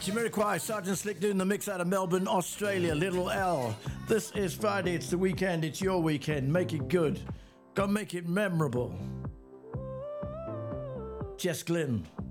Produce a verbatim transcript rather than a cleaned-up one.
Jamiroquai, Sergeant Slick doing the mix out of Melbourne, Australia, Little L. This is Friday, it's the weekend, it's your weekend. Make it good. Go make it memorable. Jess Glynn.